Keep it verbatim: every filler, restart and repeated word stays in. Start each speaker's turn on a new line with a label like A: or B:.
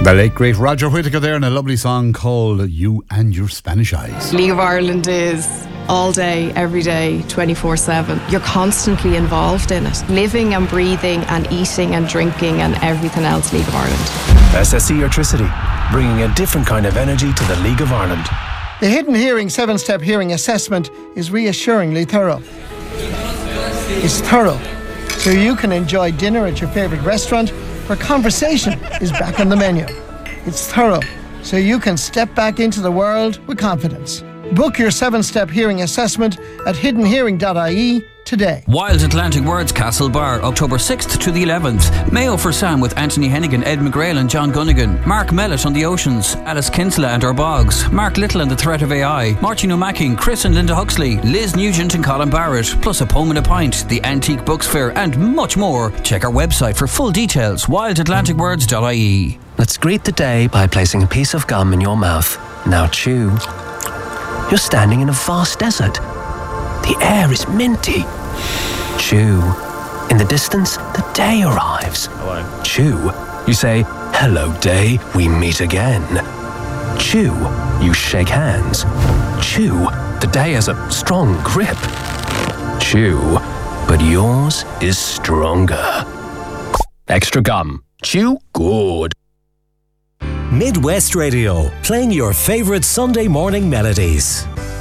A: The late great Roger Whittaker there, and a lovely song called You and Your Spanish Eyes.
B: League of Ireland is all day, every day, twenty-four seven. You're constantly involved in it. Living and breathing and eating and drinking and everything else, League of Ireland.
C: S S E Electricity, bringing a different kind of energy to the League of Ireland.
D: The Hidden Hearing seven-step hearing assessment is reassuringly thorough. It's thorough, so you can enjoy dinner at your favourite restaurant where conversation is back on the menu. It's thorough, so you can step back into the world with confidence. Book your seven-step hearing assessment at hidden hearing dot I E today.
E: Wild Atlantic Words Castlebar, October sixth to the eleventh. Mayo for Sam with Anthony Hennigan, Ed McGrail and John Gunnigan. Mark Mellett on the Oceans. Alice Kinsella and Our Bogs. Mark Little and the Threat of A I. Martin O'Macking, Chris and Linda Huxley. Liz Nugent and Colin Barrett. Plus a poem and a pint. The Antique Books Fair and much more. Check our website for full details. wild atlantic words dot I E.
F: Let's greet the day by placing a piece of gum in your mouth. Now chew. You're standing in a vast desert. The air is minty. Chew. In the distance, the day arrives.
C: Hello.
F: Chew. You say, hello day, we meet again. Chew. You shake hands. Chew. The day has a strong grip. Chew. But yours is stronger. Extra gum. Chew good.
G: Midwest Radio, playing your favourite Sunday morning melodies.